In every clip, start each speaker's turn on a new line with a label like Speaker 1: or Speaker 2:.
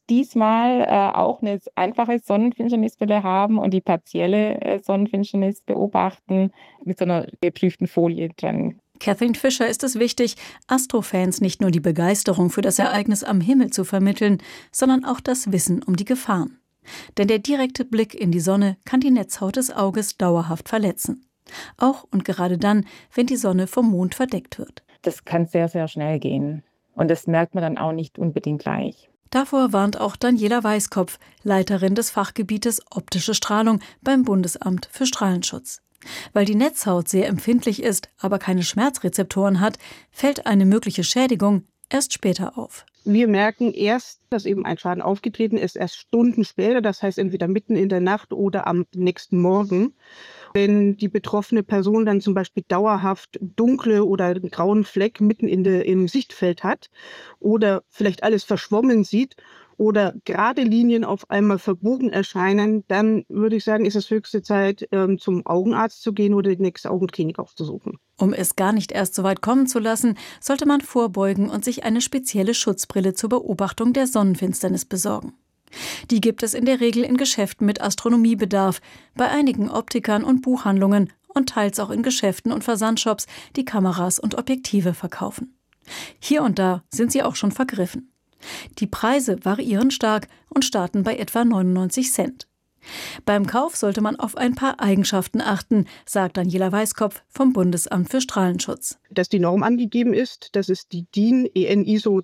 Speaker 1: diesmal auch eine einfache Sonnenfinsternisbrille haben und die partielle Sonnenfinsternis beobachten mit so einer geprüften Folie dran.
Speaker 2: Catherine Fisher ist es wichtig, Astrofans nicht nur die Begeisterung für das Ereignis am Himmel zu vermitteln, sondern auch das Wissen um die Gefahren. Denn der direkte Blick in die Sonne kann die Netzhaut des Auges dauerhaft verletzen. Auch und gerade dann, wenn die Sonne vom Mond verdeckt wird.
Speaker 1: Das kann sehr, sehr schnell gehen. Und das merkt man dann auch nicht unbedingt gleich.
Speaker 2: Davor warnt auch Daniela Weiskopf, Leiterin des Fachgebietes Optische Strahlung beim Bundesamt für Strahlenschutz. Weil die Netzhaut sehr empfindlich ist, aber keine Schmerzrezeptoren hat, fällt eine mögliche Schädigung erst später auf.
Speaker 3: Wir merken erst, dass eben ein Schaden aufgetreten ist, erst Stunden später, das heißt entweder mitten in der Nacht oder am nächsten Morgen. Wenn die betroffene Person dann zum Beispiel dauerhaft dunkle oder einen grauen Fleck mitten im Sichtfeld hat oder vielleicht alles verschwommen sieht oder gerade Linien auf einmal verbogen erscheinen, dann würde ich sagen, ist es höchste Zeit, zum Augenarzt zu gehen oder die nächste Augenklinik aufzusuchen.
Speaker 2: Um es gar nicht erst so weit kommen zu lassen, sollte man vorbeugen und sich eine spezielle Schutzbrille zur Beobachtung der Sonnenfinsternis besorgen. Die gibt es in der Regel in Geschäften mit Astronomiebedarf, bei einigen Optikern und Buchhandlungen und teils auch in Geschäften und Versandshops, die Kameras und Objektive verkaufen. Hier und da sind sie auch schon vergriffen. Die Preise variieren stark und starten bei etwa 99 Cent. Beim Kauf sollte man auf ein paar Eigenschaften achten, sagt Daniela Weiskopf vom Bundesamt für Strahlenschutz.
Speaker 3: Dass die Norm angegeben ist, das ist die DIN EN ISO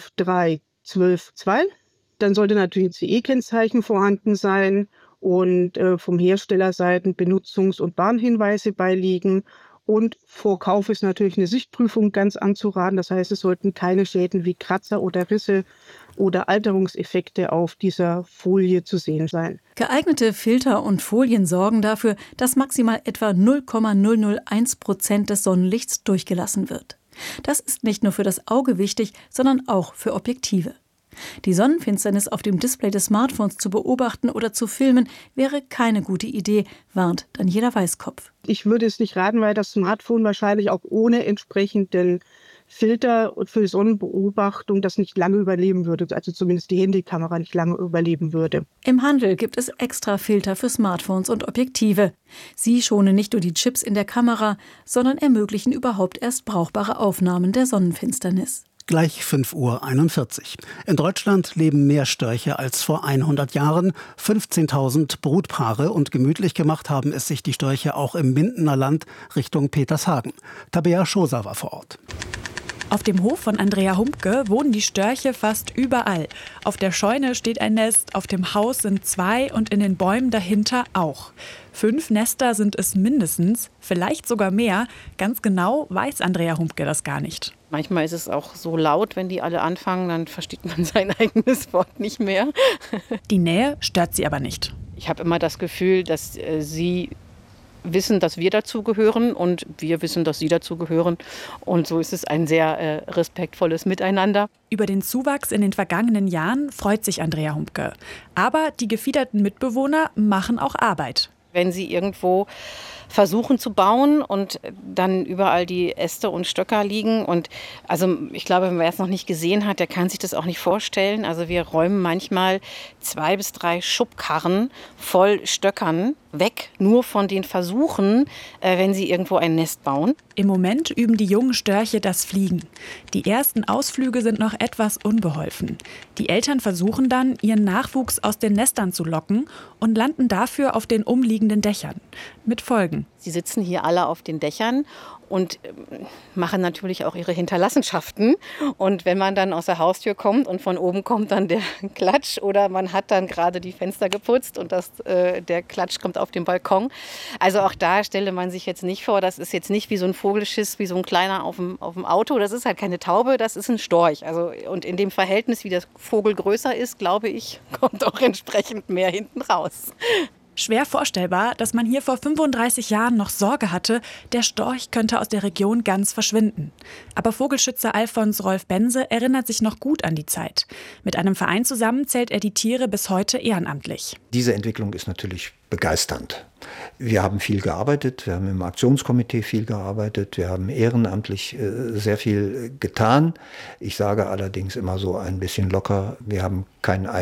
Speaker 3: 12312. Dann sollte natürlich ein CE-Kennzeichen vorhanden sein und vom Herstellerseiten Benutzungs- und Warnhinweise beiliegen. Und vor Kauf ist natürlich eine Sichtprüfung ganz anzuraten. Das heißt, es sollten keine Schäden wie Kratzer oder Risse oder Alterungseffekte auf dieser Folie zu sehen sein.
Speaker 2: Geeignete Filter und Folien sorgen dafür, dass maximal etwa 0,001% des Sonnenlichts durchgelassen wird. Das ist nicht nur für das Auge wichtig, sondern auch für Objektive. Die Sonnenfinsternis auf dem Display des Smartphones zu beobachten oder zu filmen, wäre keine gute Idee, warnt Daniela Weiskopf.
Speaker 3: Ich würde es nicht raten, weil das Smartphone wahrscheinlich auch ohne entsprechenden Filter für die Sonnenbeobachtung das nicht lange überleben würde, also zumindest die Handykamera nicht lange überleben würde.
Speaker 2: Im Handel gibt es extra Filter für Smartphones und Objektive. Sie schonen nicht nur die Chips in der Kamera, sondern ermöglichen überhaupt erst brauchbare Aufnahmen der Sonnenfinsternis.
Speaker 4: Gleich 5:41 Uhr. In Deutschland leben mehr Störche als vor 100 Jahren. 15.000 Brutpaare und gemütlich gemacht haben es sich die Störche auch im Mindener Land Richtung Petershagen. Tabea Schoser war vor Ort.
Speaker 5: Auf dem Hof von Andrea Humpke wohnen die Störche fast überall. Auf der Scheune steht ein Nest, auf dem Haus sind 2 und in den Bäumen dahinter auch. 5 Nester sind es mindestens, vielleicht sogar mehr. Ganz genau weiß Andrea Humpke das gar nicht.
Speaker 6: Manchmal ist es auch so laut, wenn die alle anfangen, dann versteht man sein eigenes Wort nicht mehr.
Speaker 5: Die Nähe stört sie aber nicht.
Speaker 6: Ich habe immer das Gefühl, dass sie wissen, dass wir dazugehören und wir wissen, dass sie dazugehören. Und so ist es ein sehr respektvolles Miteinander.
Speaker 5: Über den Zuwachs in den vergangenen Jahren freut sich Andrea Humpke. Aber die gefiederten Mitbewohner machen auch Arbeit.
Speaker 6: Wenn sie irgendwo versuchen zu bauen und dann überall die Äste und Stöcker liegen. Und also ich glaube, wer es noch nicht gesehen hat, der kann sich das auch nicht vorstellen. Also wir räumen manchmal 2 bis 3 Schubkarren voll Stöckern weg, nur von den Versuchen, wenn sie irgendwo ein Nest bauen.
Speaker 5: Im Moment üben die jungen Störche das Fliegen. Die ersten Ausflüge sind noch etwas unbeholfen. Die Eltern versuchen dann, ihren Nachwuchs aus den Nestern zu locken und landen dafür auf den umliegenden Dächern. Mit Folgen.
Speaker 6: Sie sitzen hier alle auf den Dächern und machen natürlich auch ihre Hinterlassenschaften. Und wenn man dann aus der Haustür kommt und von oben kommt dann der Klatsch oder man hat dann gerade die Fenster geputzt und der Klatsch kommt auf den Balkon. Also auch da stelle man sich jetzt nicht vor, das ist jetzt nicht wie so ein Vogelschiss, wie so ein kleiner auf dem Auto. Das ist halt keine Taube, das ist ein Storch. Also, und in dem Verhältnis, wie der Vogel größer ist, glaube ich, kommt auch entsprechend mehr hinten raus.
Speaker 5: Schwer vorstellbar, dass man hier vor 35 Jahren noch Sorge hatte, der Storch könnte aus der Region ganz verschwinden. Aber Vogelschützer Alfons Rolf Bense erinnert sich noch gut an die Zeit. Mit einem Verein zusammen zählt er die Tiere bis heute ehrenamtlich.
Speaker 7: Diese Entwicklung ist natürlich begeisternd. Wir haben viel gearbeitet, wir haben im Aktionskomitee viel gearbeitet, wir haben ehrenamtlich sehr viel getan. Ich sage allerdings immer so ein bisschen locker, wir haben keinen